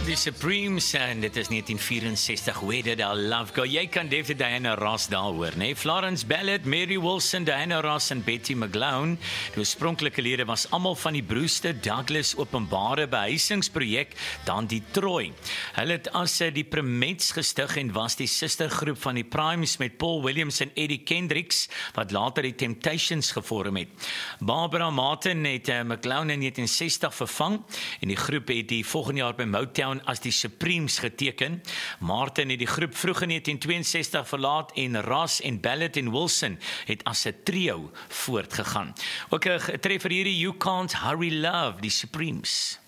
Die Supremes, en dit is 1964, Where Did Our Love Go? Jy kan definitief Diana Ross daar hoor, nee? Florence Ballard, Mary Wilson, Diana Ross en Betty McGlown. Die oorspronklike lede was almal van die Brewster Douglas openbare behuisingsprojek, dan die Troy. Hulle het as die Premets gestig en was die sistergroep van die Primes met Paul Williams en Eddie Kendricks, wat later die Temptations gevorm het. Barbara Martin het McGlown in 1960 vervang en die groep het die volgende jaar by Motown as die Supremes geteken. Martin het die groep vroeg in 1962 verlaat en Ross en Ballard en Wilson het as 'n trio voortgegaan. Ook 'n treffer hierdie You Can't Hurry Love, die Supremes.